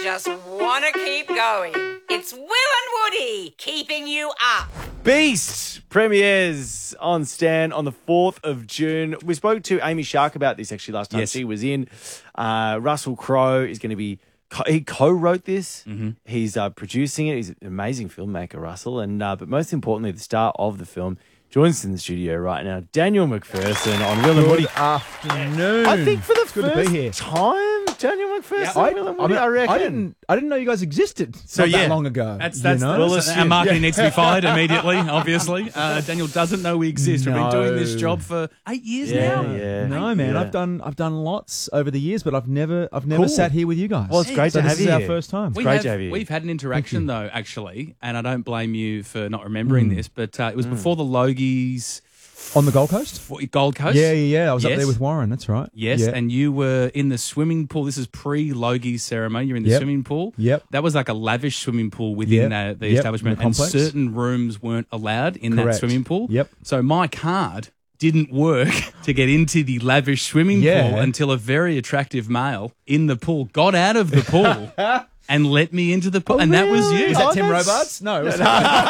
just want to keep going. It's Will and Woody keeping you up. Beast premieres on Stan on the 4th of June. We spoke to Amy Shark about this actually last time she was in. Russell Crowe is going to be... He co-wrote this. Mm-hmm. He's producing it. He's an amazing filmmaker, Russell. And but most importantly, the star of the film joins us in the studio right now, Daniel McPherson on Will and Woody. Good afternoon. I think for the It's good to be here. first time, Daniel McPherson on Will and Woody, I reckon. I didn't know you guys existed that long ago. That's you know? our marketing needs to be fired immediately, obviously. Daniel doesn't know we exist. We've been doing this job for 8 years now. Yeah. No, man, I've done lots over the years, but I've never sat here with you guys. Well, it's great to have this you is our here. first time. Great to have you. We've had an interaction, though, actually, and I don't blame you for not remembering this, but it was before the Logies... On the Gold Coast? Gold Coast? Yeah. I was up there with Warren, that's right. Yes, yeah. and you were in the swimming pool. This is pre-Logie ceremony. You're in the swimming pool. Yep. That was like a lavish swimming pool within the establishment, the complex. and certain rooms weren't allowed in that swimming pool. Yep. So my card didn't work to get into the lavish swimming pool until a very attractive male in the pool got out of the pool and let me into the pool. And that was you. Is that Tim Robards? No. It was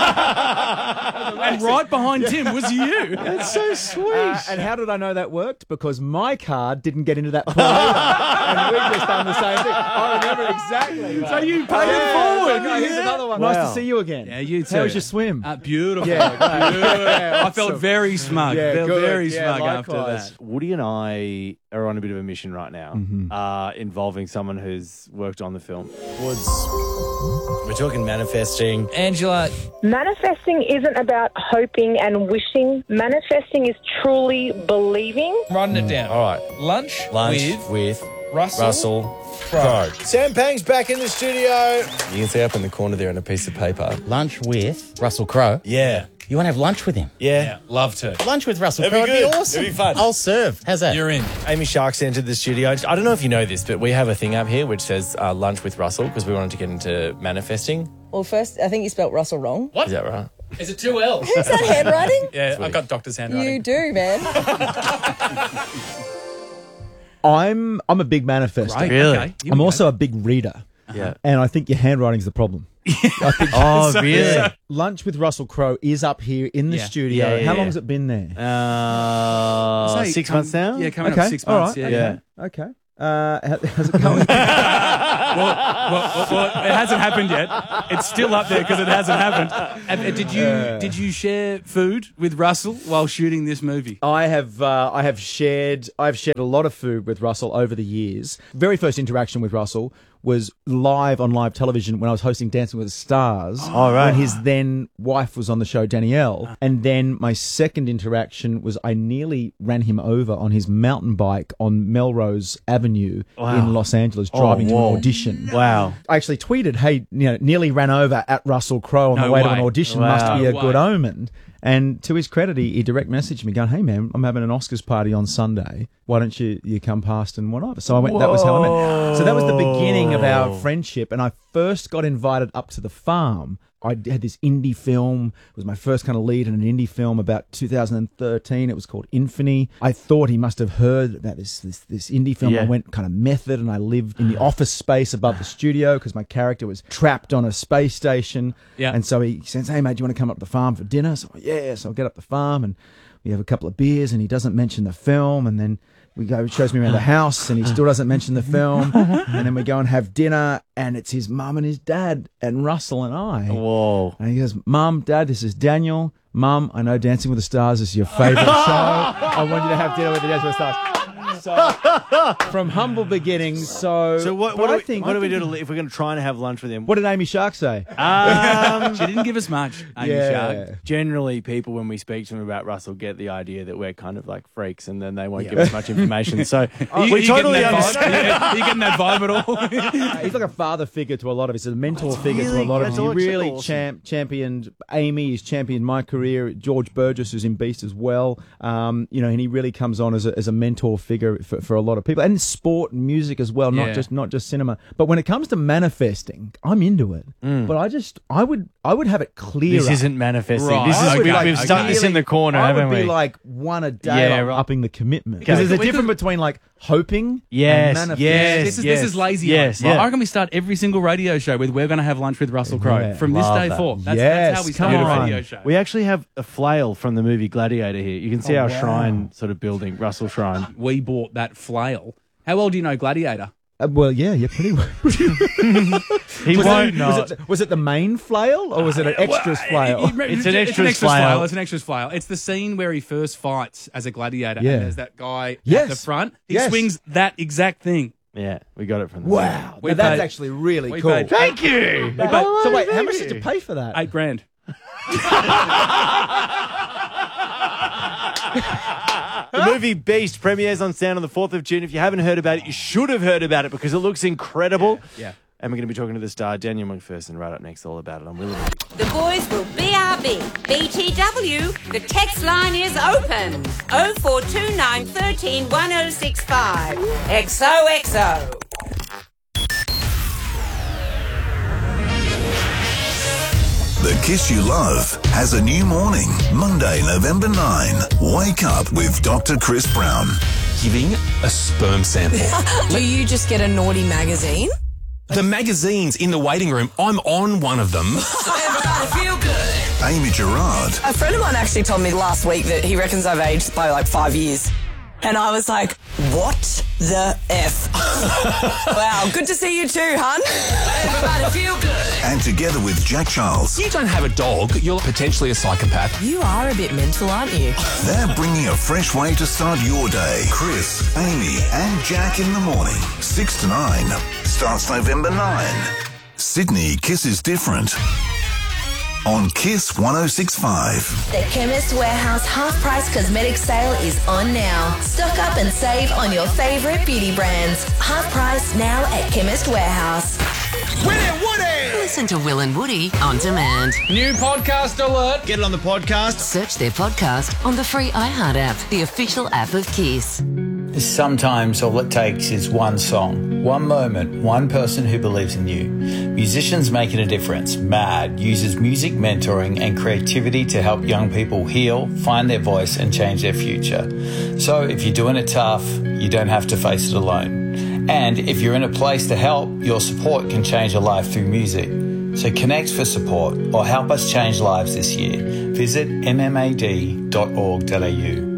And right behind Tim was you. That's so sweet. and how did I know that worked? Because my card didn't get into that pool either. And we just done the same thing. I remember exactly. Mate. So you paid it forward. No, here's another one. Wow. Nice to see you again. Yeah, you too. How was your swim? Beautiful. Yeah, I felt very smug. Yeah, Felt good. very Yeah, smug after likewise. that. Woody and I are on a bit of a mission right now, involving someone who's worked on the film. Woods. We're talking manifesting. Angela. Manifesting isn't about hoping and wishing. Manifesting is truly believing. Writing it down. All right. Lunch with Russell Crowe. Sam Pang's back in the studio. You can see up in the corner there on a piece of paper. Lunch with Russell Crowe. Yeah. You want to have lunch with him? Yeah. Love to. Lunch with Russell That'd Crowe be would be good. awesome. It'd be fun. I'll serve. How's that? You're in. Amy Shark's entered the studio. I don't know if you know this, but we have a thing up here which says lunch with Russell because we wanted to get into manifesting. Well, first, I think you spelt Russell wrong. Is that right? Is it 2 L's? Is that handwriting? Yeah, I've got doctor's handwriting. You do, man. I'm a big manifester. Right, Really? okay. Here I'm we also a big reader. Yeah. And I think your handwriting's the problem. Oh, really? Lunch with Russell Crowe is up here in the Yeah. studio. Yeah. How long has it been there? Say 6 months now? Yeah, coming okay. up 6 all months. right. Yeah. Okay. How's it going? Well, it hasn't happened yet. It's still up there because it hasn't happened. Did you share food with Russell while shooting this movie? I have shared a lot of food with Russell over the years. Very first interaction with Russell was live on live television when I was hosting Dancing with the Stars. Oh, right. When his then wife was on the show, Danielle. And then my second interaction was I nearly ran him over on his mountain bike on Melrose Avenue in Los Angeles, driving to an audition. Wow. I actually tweeted, hey, nearly ran over at Russell Crowe on No the way to way. an audition. Wow. Must be a No good way. omen. And to his credit, he direct messaged me going, hey, man, I'm having an Oscars party on Sunday. Why don't you come past and whatever? So I went, that was how I met. So that was the beginning of our friendship. And I first got invited up to the farm. I had this indie film. It was my first kind of lead in an indie film about 2013. It was called Infamy. I thought he must have heard about this indie film. Yeah. I went kind of method and I lived in the office space above the studio because my character was trapped on a space station. Yeah. And so he says, hey, mate, do you want to come up to the farm for dinner? So yeah. So I'll get up the farm and we have a couple of beers and he doesn't mention the film. And then he shows me around the house and he still doesn't mention the film. And then we go and have dinner and it's his mum and his dad and Russell and I. Whoa. And he goes, Mum, Dad, this is Daniel. Mum, I know Dancing with the Stars is your favourite show. I want you to have dinner with the Dancing with the Stars. So, from humble beginnings. So what but do I we, think- what I do we do think- if we're going to try and have lunch with him? What did Amy Shark say? She didn't give us much, Amy Shark. Generally, people, when we speak to them about Russell, get the idea that we're kind of like freaks and then they won't give us much information. So we totally understand. Are you getting that vibe at all? He's like a father figure to a lot of us, a mentor figure to really- a lot of us. that's He actually really awesome. championed Amy. He's championed my career. George Burgess, who's in Beast as well. And he really comes on as a mentor figure for a lot of people, and sport and music as well, Yeah. not just cinema. But when it comes to manifesting, I'm into it. But I would have it clear. This isn't manifesting. Right. This is, I would we've like stuck this in the corner, I haven't would we? be like one a day Yeah, on right. upping the commitment. Because Okay. there's a difference between like hoping. Yes, and manifesting. yes. This is lazy. Yes, Right? yeah. I reckon we start every single radio show with "We're going to have lunch with Russell Crowe" Yeah, from this love day that. forth. That's Yes, how we come start a on. radio show. We actually have a flail from the movie Gladiator here. You can see our wow. shrine sort of building, Russell Shrine. We bought that flail. How well do you know Gladiator? Well, yeah, pretty well. He won't know. Was it the main flail or was it an extras flail? It's an extras flail. It's an extras flail. It's the scene where he first fights as a gladiator. Yeah. And there's that guy at Yes. the front. He Yes. swings that exact thing. Yeah, we got it from the Wow, We now that's paid- actually really we cool. paid- Thank you. So wait, how much did you pay for that? $8,000. The movie Beast premieres on Sound on the 4th of June. If you haven't heard about it, you should have heard about it because it looks incredible. Yeah. And we're going to be talking to the star, Daniel McPherson, right up next, all about it on Will and Woody. The boys will BRB. BTW. The text line is open. 0429 13 1065. XOXO. The Kiss You Love has a new morning. Monday, November 9. Wake up with Dr. Chris Brown. Giving a sperm sample. Do you just get a naughty magazine? The magazines in the waiting room, I'm on one of them. Feel good. Amy Gerard. A friend of mine actually told me last week that he reckons I've aged by like 5 years. And I was like, what the F? Wow, good to see you too, hun. Everybody feel good. And together with Jack Charles, You don't have a dog, you're potentially a psychopath. You are a bit mental, aren't you? they're bringing a fresh way to start your day. Chris, Amy, and Jack in the morning. 6 to 9. Starts November 9. Sydney Kiss is different. On Kiss 106.5. The Chemist Warehouse half-price cosmetic sale is on now. Stock up and save on your favourite beauty brands. Half price now at Chemist Warehouse. Listen to Will and Woody on demand. New podcast alert. Get it on the podcast. Search their podcast on the free iHeart app, the official app of Kiss. Sometimes all it takes is one song, one moment, one person who believes in you. Musicians Making a Difference, MAD, uses music mentoring and creativity to help young people heal, find their voice and change their future. So if you're doing it tough, you don't have to face it alone. And if you're in a place to help, your support can change a life through music. So connect for support or help us change lives this year. Visit mmad.org.au.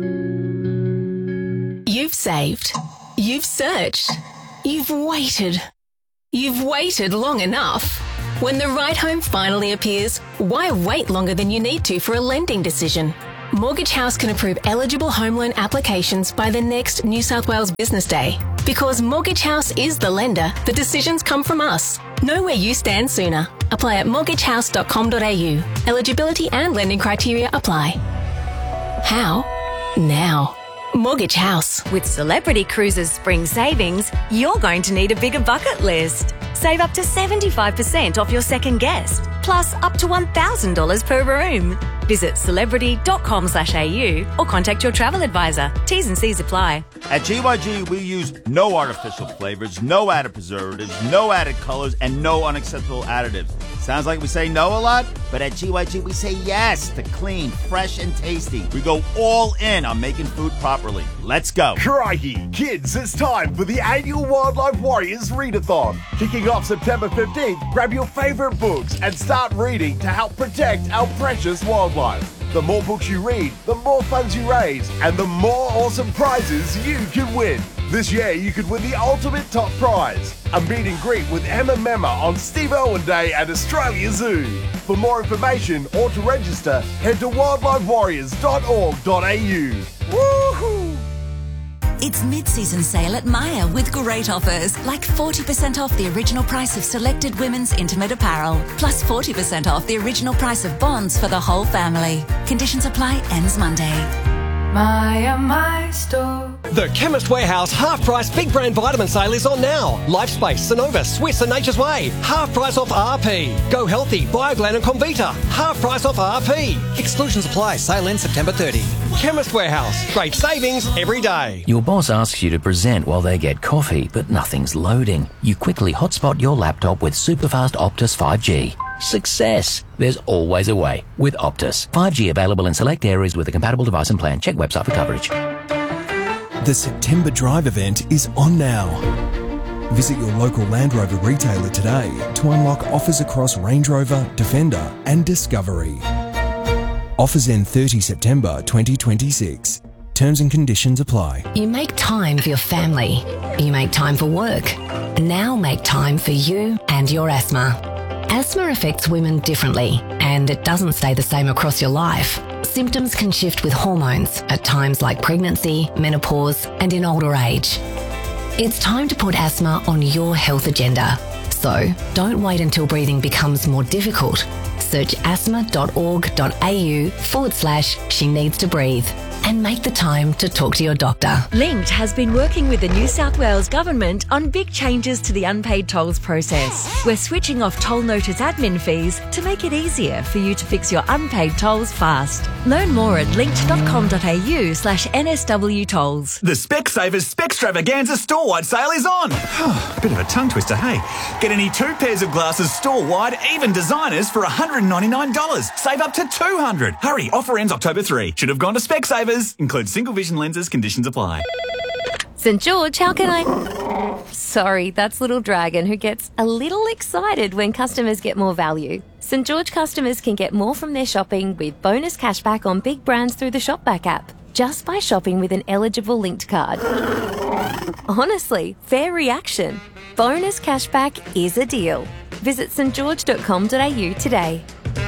You've saved. You've searched. You've waited. You've waited long enough. When the right home finally appears, why wait longer than you need to for a lending decision? Mortgage House can approve eligible home loan applications by the next New South Wales Business Day. Because Mortgage House is the lender, the decisions come from us. Know where you stand sooner. Apply at mortgagehouse.com.au. Eligibility and lending criteria apply. How? Now. Mortgage House. With Celebrity Cruises Spring Savings, you're going to need a bigger bucket list. Save up to 75% off your second guest, plus up to $1,000 per room. Visit celebrity.com.au or contact your travel advisor. T's and C's apply. At GYG, we use no artificial flavors, no added preservatives, no added colors, and no unacceptable additives. Sounds like we say no a lot, but at GYG, we say yes to clean, fresh, and tasty. We go all in on making food properly. Let's go. Crikey! Kids, it's time for the annual Wildlife Warriors Readathon. Kicking off September 15th, grab your favourite books and start reading to help protect our precious wildlife. The more books you read, the more funds you raise, and the more awesome prizes you can win. This year, you could win the ultimate top prize, a meet and greet with Emma Memma on Steve Irwin Day at Australia Zoo. For more information or to register, head to wildlifewarriors.org.au. Woohoo! It's mid-season sale at Myer with great offers, like 40% off the original price of selected women's intimate apparel, plus 40% off the original price of bonds for the whole family. Conditions apply, ends Monday. Myer, my store. The Chemist Warehouse half-price big brand vitamin sale is on now. Lifespace, Sonova, Swiss and Nature's Way. Half price off RP. Go Healthy, Bioglan and Comvita. Half price off RP. Exclusions apply. Sale ends September 30. Chemist Warehouse. Great savings every day. Your boss asks you to present while they get coffee, but nothing's loading. You quickly hotspot your laptop with superfast Optus 5G. Success! There's always a way with Optus. 5G available in select areas with a compatible device and plan. Check website for coverage. The September Drive event is on now. Visit your local Land Rover retailer today to unlock offers across Range Rover, Defender and Discovery. Offers end 30 September 2026. Terms and conditions apply. You make time for your family. You make time for work. Now make time for you and your asthma. Asthma affects women differently, and it doesn't stay the same across your life. Symptoms can shift with hormones at times like pregnancy, menopause, and in older age. It's time to put asthma on your health agenda. So don't wait until breathing becomes more difficult. Search asthma.org.au/she needs to breathe and make the time to talk to your doctor. Linked has been working with the New South Wales Government on big changes to the unpaid tolls process. We're switching off toll notice admin fees to make it easier for you to fix your unpaid tolls fast. Learn more at linked.com.au/NSW tolls. The Specsavers Specstravaganza store-wide sale is on. Bit of a tongue twister, hey? Get any 2 pairs of glasses store-wide, even designers, for $199. Save up to $200. Hurry, offer ends October 3. Should have gone to Specsavers. Includes single vision lenses. Conditions apply. St. George, how can I... Sorry, that's Little Dragon, who gets a little excited when customers get more value. St. George customers can get more from their shopping with bonus cashback on big brands through the Shopback app, just by shopping with an eligible Linked card. Honestly, fair reaction. Bonus cashback is a deal. Visit stgeorge.com.au today.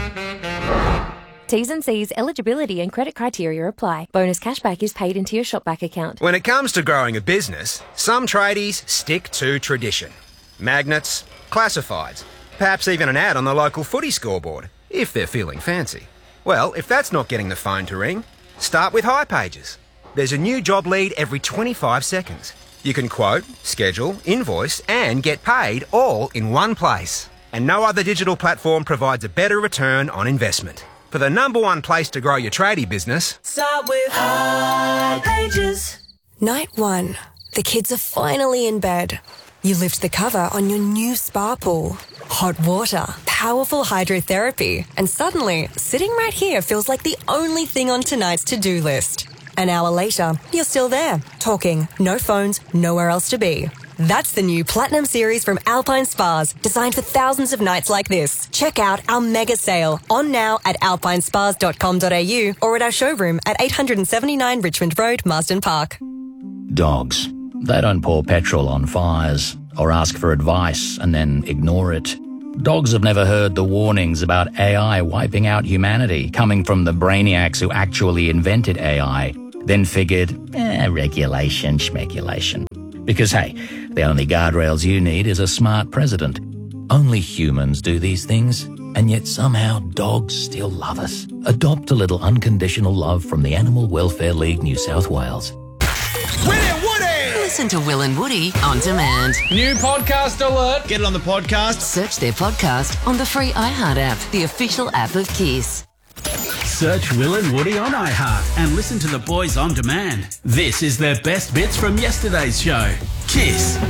T's and C's, eligibility and credit criteria apply. Bonus cashback is paid into your Shopback account. When it comes to growing a business, some tradies stick to tradition. Magnets, classifieds, perhaps even an ad on the local footy scoreboard, if they're feeling fancy. Well, if that's not getting the phone to ring, start with hipages. There's a new job lead every 25 seconds. You can quote, schedule, invoice and get paid all in one place. And no other digital platform provides a better return on investment. For the #1 place to grow your tradie business, start with hipages. Night 1. The kids are finally in bed. You lift the cover on your new spa pool. Hot water, powerful hydrotherapy, and suddenly, sitting right here feels like the only thing on tonight's to-do list. An hour later, you're still there, talking, no phones, nowhere else to be. That's the new Platinum Series from Alpine Spas, designed for thousands of nights like this. Check out our mega sale, on now at alpinespas.com.au or at our showroom at 879 Richmond Road, Marsden Park. Dogs. They don't pour petrol on fires or ask for advice and then ignore it. Dogs have never heard the warnings about AI wiping out humanity coming from the brainiacs who actually invented AI, then figured, regulation, schmeculation. Because, hey, the only guardrails you need is a smart president. Only humans do these things, and yet somehow dogs still love us. Adopt a little unconditional love from the Animal Welfare League New South Wales. Listen to Will and Woody on demand. New podcast alert. Get it on the podcast. Search their podcast on the free iHeart app, the official app of Kiss. Search Will and Woody on iHeart and listen to the boys on demand. This is their best bits from yesterday's show. Kiss.